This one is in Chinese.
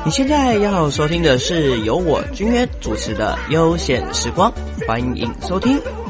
你现在要收听的是由我君约主持的悠闲时光，欢迎收听。